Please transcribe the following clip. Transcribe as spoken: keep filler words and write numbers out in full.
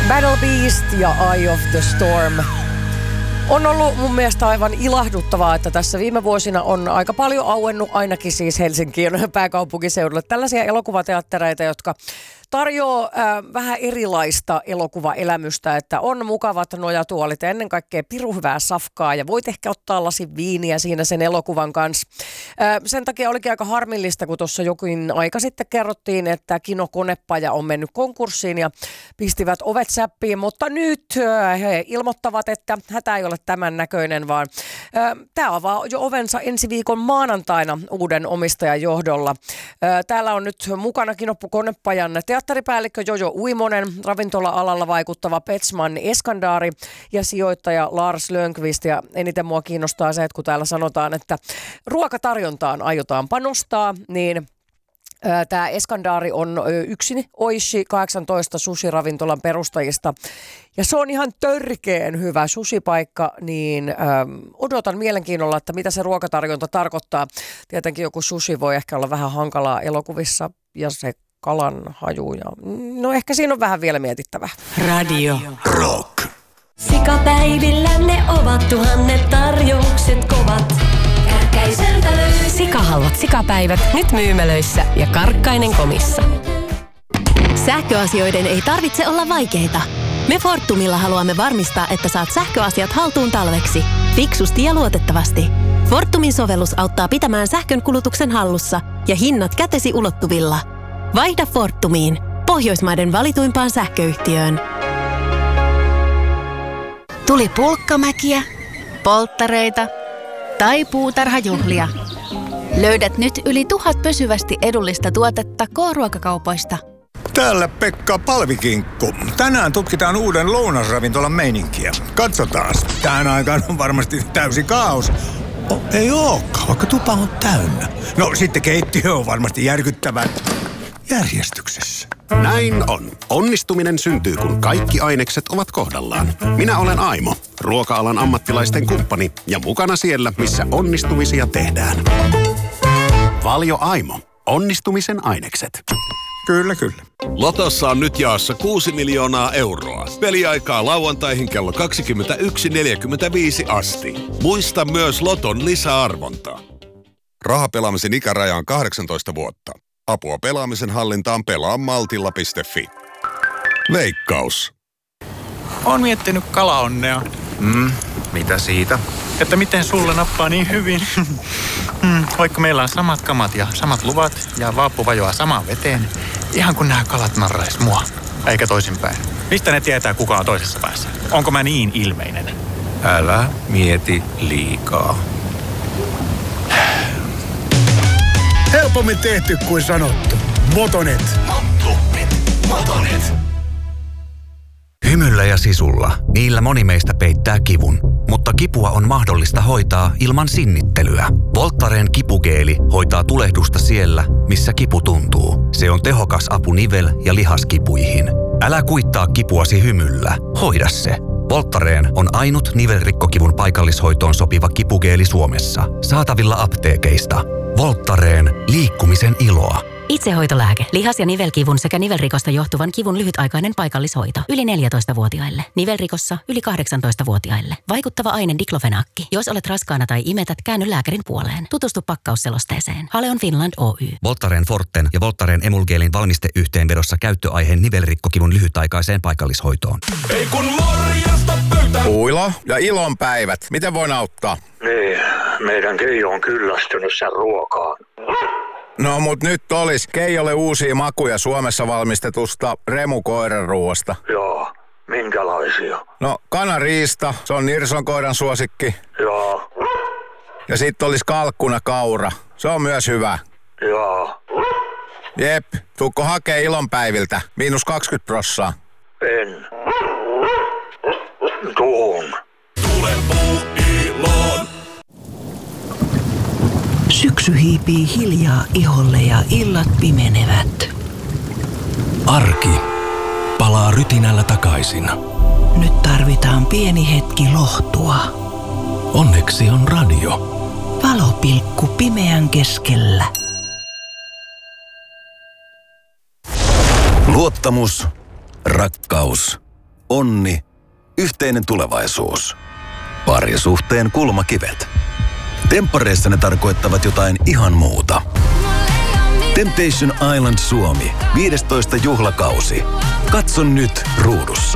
Battle Beast ja Eye of the Storm. On ollut mun mielestä aivan ilahduttavaa, että tässä viime vuosina on aika paljon auennut ainakin siis Helsingin pääkaupunkiseudulle tällaisia elokuvateattereita, jotka tarjoaa äh, vähän erilaista elokuvaelämystä, että on mukavat nojatuolit ja ennen kaikkea pirun hyvää safkaa ja voit ehkä ottaa lasin viiniä siinä sen elokuvan kanssa. Äh, sen takia olikin aika harmillista, kun tuossa jokin aika sitten kerrottiin, että Kino Konepaja on mennyt konkurssiin ja pistivät ovet säppiin, mutta nyt äh, he ilmoittavat, että hätä ei ole tämän näköinen, vaan äh, tämä avaa jo ovensa ensi viikon maanantaina uuden omistajan johdolla. Äh, täällä on nyt mukana Kino Konepajan teatteripäällikkö Jojo Uimonen, ravintola-alalla vaikuttava Petsman Eskandaari ja sijoittaja Lars Lönnqvist. Ja eniten mua kiinnostaa se, että kun täällä sanotaan, että ruokatarjontaan aiotaan panostaa, niin tämä Eskandaari on yksi Oishi kahdeksantoista sushi-ravintolan perustajista. Ja se on ihan törkeen hyvä sushipaikka, niin ähm, odotan mielenkiinnolla, että mitä se ruokatarjonta tarkoittaa. Tietenkin joku sushi voi ehkä olla vähän hankalaa elokuvissa ja se kalan haju. Ja, no ehkä siinä on vähän vielä mietittävää. Radio Rock. Sikapäivillä ne ovat tuhannet tarjoukset kovat. Kärkäiseltä löytyy Sikahalvat sikapäivät nyt myymälöissä ja Karkkainen komissa. Sähköasioiden ei tarvitse olla vaikeita. Me Fortumilla haluamme varmistaa, että saat sähköasiat haltuun talveksi. Fiksusti ja luotettavasti. Fortumin sovellus auttaa pitämään sähkön kulutuksen hallussa ja hinnat kätesi ulottuvilla. Vaihda Fortumiin, Pohjoismaiden valituimpaan sähköyhtiöön. Tuli pulkkamäkiä, polttareita tai puutarhajuhlia. Löydät nyt yli tuhat pysyvästi edullista tuotetta K-ruokakaupoista. Täällä Pekka Palvikinkku. Tänään tutkitaan uuden lounasravintolan meininkiä. Katsotaas. Tähän aikaan on varmasti täysi kaos. Oh, ei ookaan, vaikka tupa on täynnä. No sitten keittiö on varmasti järkyttävän järjestyksessä. Näin on. Onnistuminen syntyy, kun kaikki ainekset ovat kohdallaan. Minä olen Aimo, ruoka-alan ammattilaisten kumppani ja mukana siellä, missä onnistumisia tehdään. Valio Aimo. Onnistumisen ainekset. Kyllä, kyllä. Lotossa on nyt jaossa kuusi miljoonaa euroa. Peliaikaa lauantaihin kello kaksikymmentäyksi neljäkymmentäviisi asti. Muista myös Loton lisäarvontaa. Rahapelaamisen ikäraja on kahdeksantoista vuotta. Apua pelaamisen hallintaan pelaa maltilla piste fi. Veikkaus. Oon miettinyt kalaonnea. Mm, mitä siitä? Että miten sulla nappaa niin hyvin. mm, vaikka meillä on samat kamat ja samat luvat ja vaappu vajoaa samaan veteen. Ihan kun nämä kalat narrais mua. Eikä toisinpäin. Mistä ne tietää, kuka on toisessa päässä? Onko mä niin ilmeinen? Älä mieti liikaa. Helpommin tehty kuin sanottu. Motonet. Motonet. Motonet. Hymyllä ja sisulla. Niillä moni meistä peittää kivun. Mutta kipua on mahdollista hoitaa ilman sinnittelyä. Voltaren kipugeeli hoitaa tulehdusta siellä, missä kipu tuntuu. Se on tehokas apu nivel- ja lihaskipuihin. Älä kuittaa kipuasi hymyllä. Hoida se. Voltaren on ainut nivelrikkokivun paikallishoitoon sopiva kipugeeli Suomessa. Saatavilla apteekeista. Voltaren. Liikkumisen iloa. Itsehoitolääke. Lihas- ja nivelkivun sekä nivelrikosta johtuvan kivun lyhytaikainen paikallishoito. Yli neljätoistavuotiaille. Nivelrikossa yli kahdeksantoistavuotiaille. Vaikuttava aine diklofenaakki. Jos olet raskaana tai imetät, käänny lääkärin puoleen. Tutustu pakkausselosteeseen. Haleon Finland Oy. Voltaren Forten ja Voltaren Emulgeelin valmisteyhteenvedossa käyttöaiheen nivelrikkokivun lyhytaikaiseen paikallishoitoon. Ei kun morjesta pöytä. Uilo ja ilon päivät. Miten voin auttaa? Niin, meidän Keijo on kyllästynyt sen ruokaan. No mut nyt olis Keijolle uusia makuja Suomessa valmistetusta Remu koiranruoasta. Joo, minkälaisia? No kanariista, se on Nirson koiran suosikki. Joo. Ja sit olis kalkkuna kaura, se on myös hyvä. Joo. Jep, tuukko hakee ilonpäiviltä, miinus kaksikymmentä prossaa. En. Tuun. Tule puu iloon. Syksy hiipii hiljaa iholle ja illat pimenevät. Arki palaa rytinällä takaisin. Nyt tarvitaan pieni hetki lohtua. Onneksi on radio. Valopilkku pimeän keskellä. Luottamus, rakkaus, onni, yhteinen tulevaisuus. Parisuhteen kulmakivet. Temppareissa ne tarkoittavat jotain ihan muuta. Temptation Island Suomi, viidestoista juhlakausi. Katso nyt ruudussa.